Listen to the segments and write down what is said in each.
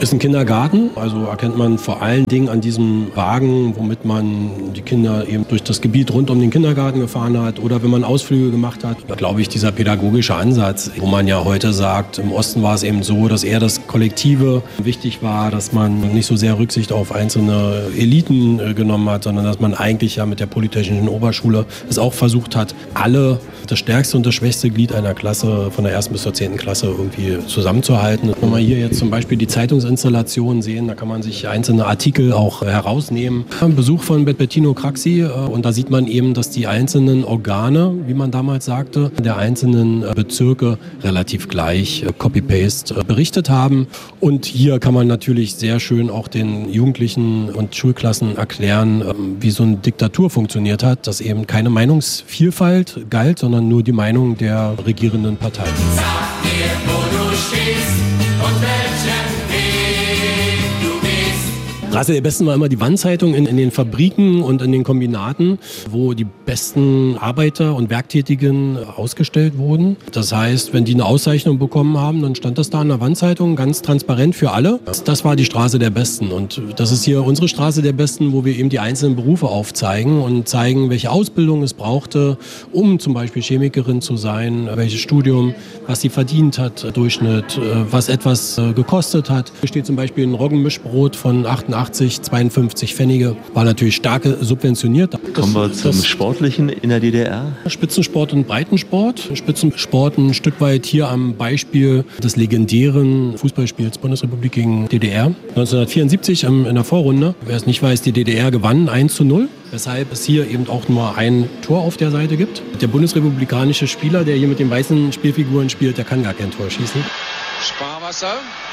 Ist ein Kindergarten, also erkennt man vor allen Dingen an diesem Wagen, womit man die Kinder eben durch das Gebiet rund um den Kindergarten gefahren hat oder wenn man Ausflüge gemacht hat. Da glaube ich, dieser pädagogische Ansatz, wo man ja heute sagt, im Osten war es eben so, dass eher das Kollektive wichtig war, dass man nicht so sehr Rücksicht auf einzelne Eliten genommen hat, sondern dass man eigentlich ja mit der Polytechnischen Oberschule es auch versucht hat, alle, das stärkste und das schwächste Glied einer Klasse von der 1. bis zur 10. Klasse irgendwie zusammenzuhalten. Wenn wir hier jetzt zum Beispiel die Zeitungsinstallationen sehen, da kann man sich einzelne Artikel auch herausnehmen. Ein Besuch von Bettino Craxi und da sieht man eben, dass die einzelnen Organe, wie man damals sagte, der einzelnen Bezirke relativ gleich Copy-Paste berichtet haben. Und hier kann man natürlich sehr schön auch den Jugendlichen und Schulklassen erklären, wie so eine Diktatur funktioniert hat, dass eben keine Meinungsvielfalt galt, sondern nur die Meinung der regierenden Partei. Sag mir, wo du stehst und welchen Weg du gehst. Straße der Besten war immer die Wandzeitung in den Fabriken und in den Kombinaten, wo die besten Arbeiter und Werktätigen ausgestellt wurden. Das heißt, wenn die eine Auszeichnung bekommen haben, dann stand das da in der Wandzeitung ganz transparent für alle. Das war die Straße der Besten und das ist hier unsere Straße der Besten, wo wir eben die einzelnen Berufe aufzeigen und zeigen, welche Ausbildung es brauchte, um zum Beispiel Chemikerin zu sein, welches Studium, was sie verdient hat, Durchschnitt, was etwas gekostet hat. Hier steht zum Beispiel ein Roggenmischbrot von 52 Pfennige, war natürlich stark subventioniert. Kommen wir zum Sportlichen in der DDR? Spitzensport und Breitensport. Spitzensport ein Stück weit hier am Beispiel des legendären Fußballspiels Bundesrepublik gegen DDR. 1974 in der Vorrunde. Wer es nicht weiß, die DDR gewann 1:0. Weshalb es hier eben auch nur ein Tor auf der Seite gibt. Der bundesrepublikanische Spieler, der hier mit den weißen Spielfiguren spielt, der kann gar kein Tor schießen. Sparwasser.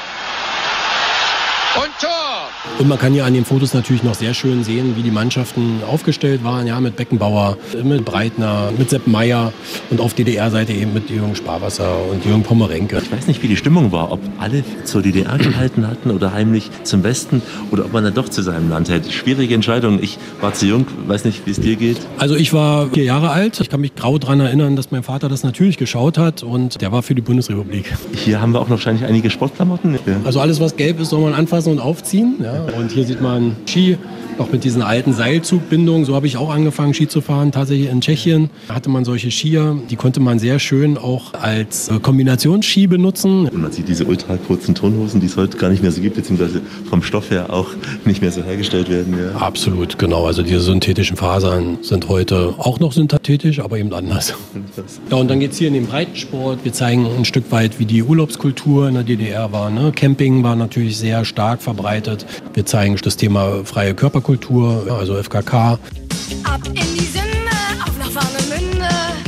Und Tor! Und man kann hier an den Fotos natürlich noch sehr schön sehen, wie die Mannschaften aufgestellt waren. Ja, mit Beckenbauer, mit Breitner, mit Sepp Maier und auf DDR-Seite eben mit Jürgen Sparwasser und Jürgen Pommerenke. Ich weiß nicht, wie die Stimmung war, ob alle zur DDR gehalten hatten oder heimlich zum Westen oder ob man dann doch zu seinem Land hält. Schwierige Entscheidung. Ich war zu jung, weiß nicht, wie es dir geht. Also ich war 4 Jahre alt. Ich kann mich grau daran erinnern, dass mein Vater das natürlich geschaut hat und der war für die Bundesrepublik. Hier haben wir auch noch wahrscheinlich einige Sportklamotten. Ja. Also alles, was gelb ist, soll man anfassen und aufziehen. Ja. Und hier sieht man Ski, noch mit diesen alten Seilzugbindungen. So habe ich auch angefangen, Ski zu fahren. Tatsächlich in Tschechien hatte man solche Skier. Die konnte man sehr schön auch als Kombinationsski benutzen. Und man sieht diese ultra kurzen Turnhosen, die es heute gar nicht mehr so gibt, beziehungsweise vom Stoff her auch nicht mehr so hergestellt werden. Ja. Absolut, genau. Also diese synthetischen Fasern sind heute auch noch synthetisch, aber eben anders. Ja, und dann geht es hier in den Breitensport. Wir zeigen ein Stück weit, wie die Urlaubskultur in der DDR war. Ne? Camping war natürlich sehr stark verbreitet. Wir zeigen das Thema freie Körperkultur, also FKK. Ab in die Sünde, auf nach Warnemünde,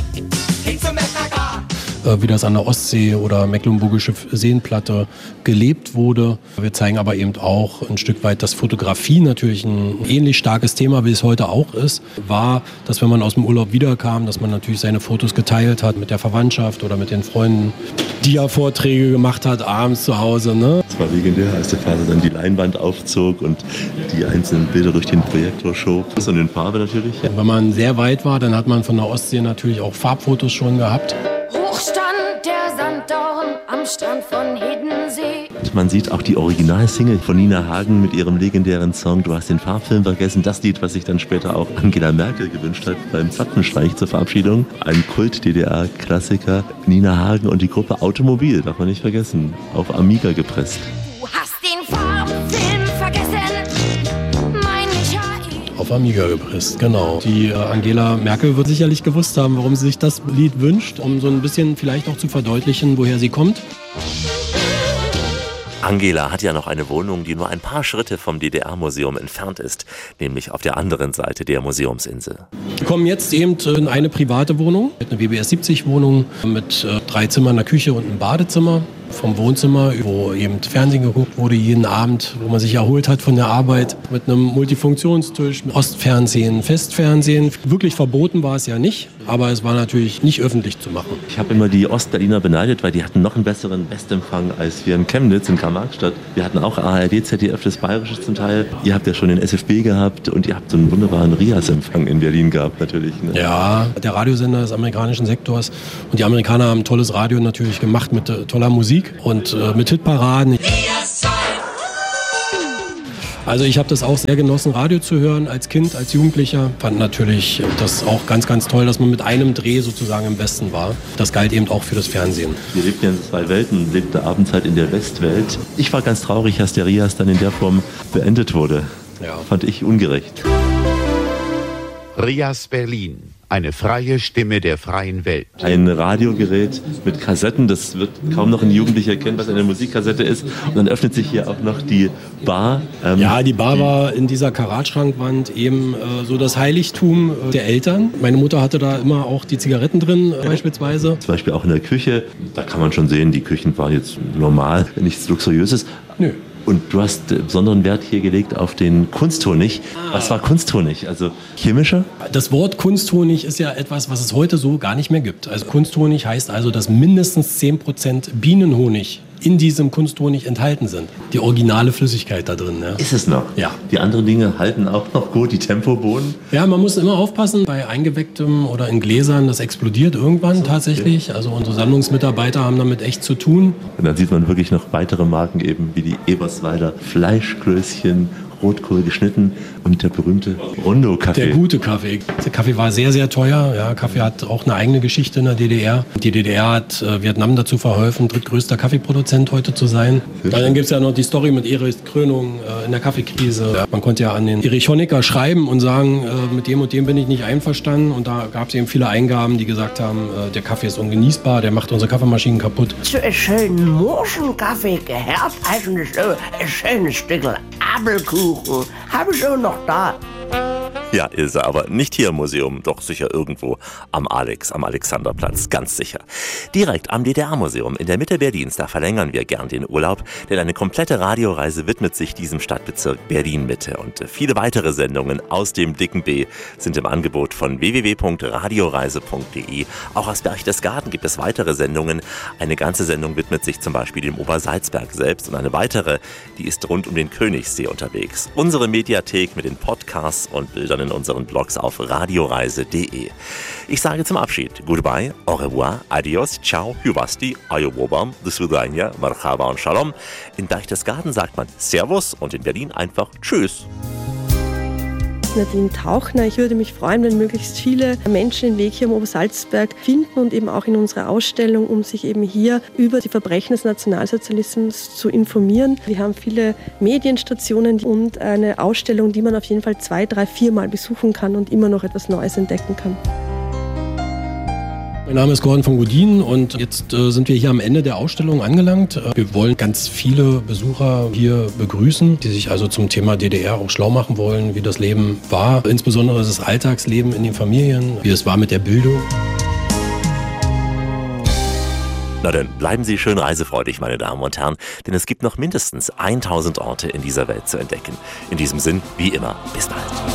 hin zum FKK. Wie das an der Ostsee oder Mecklenburgische Seenplatte gelebt wurde. Wir zeigen aber eben auch ein Stück weit, dass Fotografie natürlich ein ähnlich starkes Thema, wie es heute auch ist, war, dass wenn man aus dem Urlaub wiederkam, dass man natürlich seine Fotos geteilt hat mit der Verwandtschaft oder mit den Freunden, Dia-Vorträge gemacht hat, abends zu Hause. Ne? Das war legendär, als der Vater dann die Leinwand aufzog und die einzelnen Bilder durch den Projektor schob. Und in Farbe natürlich. Ja. Wenn man sehr weit war, dann hat man von der Ostsee natürlich auch Farbfotos schon gehabt. Hochstand der Sanddorn am Strand von Hiddensee. Und man sieht auch die Originalsingle von Nina Hagen mit ihrem legendären Song Du hast den Farbfilm vergessen. Das Lied, was sich dann später auch Angela Merkel gewünscht hat beim Zapfenstreich zur Verabschiedung. Ein Kult-DDR-Klassiker. Nina Hagen und die Gruppe Automobil, darf man nicht vergessen, auf Amiga gepresst. Du hast den Farbfilm vergessen, mein Michael. Auf Amiga gepresst, genau. Die Angela Merkel wird sicherlich gewusst haben, warum sie sich das Lied wünscht, um so ein bisschen vielleicht auch zu verdeutlichen, woher sie kommt. Angela hat ja noch eine Wohnung, die nur ein paar Schritte vom DDR-Museum entfernt ist, nämlich auf der anderen Seite der Museumsinsel. Wir kommen jetzt eben in eine private Wohnung, eine WBS 70 Wohnung mit 3 Zimmern, einer Küche und einem Badezimmer. Vom Wohnzimmer, wo eben Fernsehen geguckt wurde jeden Abend, wo man sich erholt hat von der Arbeit, mit einem Multifunktionstisch, Ostfernsehen, Festfernsehen. Wirklich verboten war es ja nicht, aber es war natürlich nicht öffentlich zu machen. Ich habe immer die Ostberliner beneidet, weil die hatten noch einen besseren Westempfang als wir in Chemnitz, in Karl-Marx-Stadt. Wir hatten auch ARD, ZDF, das Bayerische zum Teil. Ihr habt ja schon den SFB gehabt und ihr habt so einen wunderbaren RIAS-Empfang in Berlin gehabt natürlich. Ne? Ja, der Radiosender des amerikanischen Sektors und die Amerikaner haben tolles Radio natürlich gemacht mit toller Musik und mit Hitparaden. Also ich habe das auch sehr genossen, Radio zu hören als Kind, als Jugendlicher. Fand natürlich das auch ganz, ganz toll, dass man mit einem Dreh sozusagen im Westen war. Das galt eben auch für das Fernsehen. Wir lebten ja in 2 Welten, lebte abends halt in der Westwelt. Ich war ganz traurig, dass der Rias dann in der Form beendet wurde. Ja. Fand ich ungerecht. Rias Berlin, eine freie Stimme der freien Welt. Ein Radiogerät mit Kassetten, das wird kaum noch ein Jugendlicher erkennen, was eine Musikkassette ist. Und dann öffnet sich hier auch noch die Bar. Ja, die Bar war in dieser Karatschrankwand eben so das Heiligtum der Eltern. Meine Mutter hatte da immer auch die Zigaretten drin beispielsweise. Zum Beispiel auch in der Küche. Da kann man schon sehen, die Küchen waren jetzt normal, nichts Luxuriöses. Nö. Und du hast besonderen Wert hier gelegt auf den Kunsthonig. Was war Kunsthonig? Also chemischer? Das Wort Kunsthonig ist ja etwas, was es heute so gar nicht mehr gibt. Also Kunsthonig heißt also, dass mindestens 10% Bienenhonig in diesem Kunsthonig enthalten sind. Die originale Flüssigkeit da drin. Ja. Ist es noch? Ja. Die anderen Dinge halten auch noch gut, die Tempobohnen. Ja, man muss immer aufpassen, bei eingewecktem oder in Gläsern, das explodiert irgendwann tatsächlich. Also unsere Sammlungsmitarbeiter haben damit echt zu tun. Und dann sieht man wirklich noch weitere Marken eben wie die Eberswalder Fleischklößchen, Rotkohl geschnitten und der berühmte Rondo-Kaffee. Der gute Kaffee. Der Kaffee war sehr, sehr teuer. Ja, Kaffee hat auch eine eigene Geschichte in der DDR. Die DDR hat Vietnam dazu verholfen, drittgrößter Kaffeeproduzent heute zu sein. Dann gibt es ja noch die Story mit Erichs Krönung in der Kaffeekrise. Ja, man konnte ja an den Erich Honecker schreiben und sagen, mit dem und dem bin ich nicht einverstanden. Und da gab es eben viele Eingaben, die gesagt haben, der Kaffee ist ungenießbar, der macht unsere Kaffeemaschinen kaputt. Zu einem schönen Morgenkaffee gehört eigentlich so ein schönes Stück Apfelkuchen. Habe ich auch noch da. Ja, ist er, aber nicht hier im Museum, doch sicher irgendwo am Alexanderplatz, ganz sicher. Direkt am DDR-Museum in der Mitte Berlins, da verlängern wir gern den Urlaub, denn eine komplette Radioreise widmet sich diesem Stadtbezirk Berlin-Mitte. Und viele weitere Sendungen aus dem dicken B sind im Angebot von www.radioreise.de. Auch aus Berchtesgaden gibt es weitere Sendungen. Eine ganze Sendung widmet sich zum Beispiel dem Obersalzberg selbst und eine weitere, die ist rund um den Königssee unterwegs. Unsere Mediathek mit den Podcasts und Bildern in unseren Blogs auf radioreise.de. Ich sage zum Abschied Goodbye, au revoir, adios, ciao, hyvasti, ayobobam, do svidania, marhaba und shalom. In Berchtesgaden sagt man Servus und in Berlin einfach Tschüss. Nadine Tauchner. Ich würde mich freuen, wenn möglichst viele Menschen den Weg hier am Obersalzberg finden und eben auch in unserer Ausstellung, um sich eben hier über die Verbrechen des Nationalsozialismus zu informieren. Wir haben viele Medienstationen und eine Ausstellung, die man auf jeden Fall 2, 3, 4 Mal besuchen kann und immer noch etwas Neues entdecken kann. Mein Name ist Gordon von Godin und jetzt sind wir hier am Ende der Ausstellung angelangt. Wir wollen ganz viele Besucher hier begrüßen, die sich also zum Thema DDR auch schlau machen wollen, wie das Leben war, insbesondere das Alltagsleben in den Familien, wie es war mit der Bildung. Na dann, bleiben Sie schön reisefreudig, meine Damen und Herren, denn es gibt noch mindestens 1000 Orte in dieser Welt zu entdecken. In diesem Sinn, wie immer, bis bald.